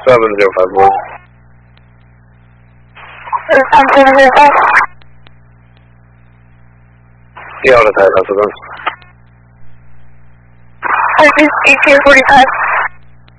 705. 705. Yeah, all the time, that's what I'm 1845.